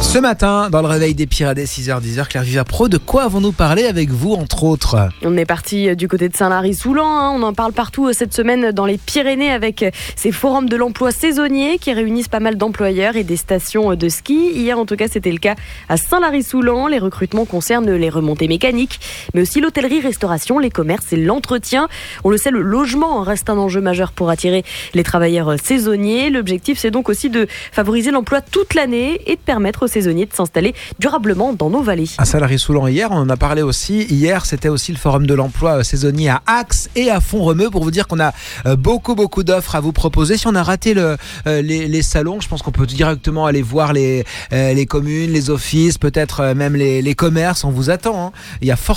Ce matin, dans le réveil des Pyrénées, 6h-10h, Claire Vivapro, de quoi avons-nous parlé avec vous, entre autres ? On est parti du côté de Saint-Lary-Soulan. On en parle partout cette semaine dans les Pyrénées avec ces forums de l'emploi saisonnier qui réunissent pas mal d'employeurs et des stations de ski. Hier, en tout cas, c'était le cas à Saint-Lary-Soulan. Les recrutements concernent les remontées mécaniques, mais aussi l'hôtellerie, restauration, les commerces et l'entretien. On le sait, le logement reste un enjeu majeur pour attirer les travailleurs saisonniers. L'objectif, c'est donc aussi de favoriser l'emploi toute l'année et de permettre aux saisonniers de s'installer durablement dans nos vallées. À Saint-Lary-Soulan hier, on en a parlé aussi. Hier, c'était aussi le forum de l'emploi saisonnier à Axe et à Font-Romeu pour vous dire qu'on a beaucoup d'offres à vous proposer. Si on a raté les salons, je pense qu'on peut directement aller voir les communes, les offices, peut-être même les commerces. On vous attend. Il y a